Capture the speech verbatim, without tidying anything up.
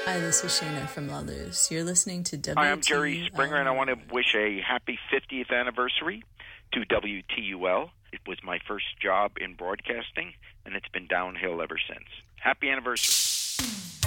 Hi, this is Shayna from La Luz. You're listening to W T U L. Hi, I'm Jerry Springer, and I want to wish a happy fiftieth anniversary to W T U L. It was my first job in broadcasting, and it's been downhill ever since. Happy anniversary.